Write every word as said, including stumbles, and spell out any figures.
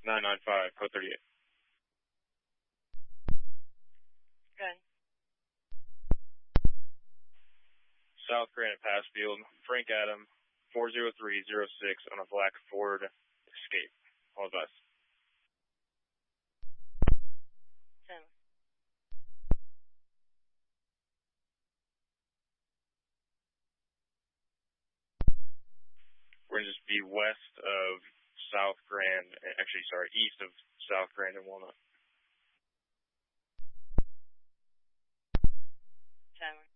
nine nine five, code thirty-eight. Good. South Grand at Passfield, Frank Adam, four zero three zero six on a black Ford Escape. All of us. Ten. We're going to just be west of South Grand, actually, sorry, east of South Grand and Walnut. Ten.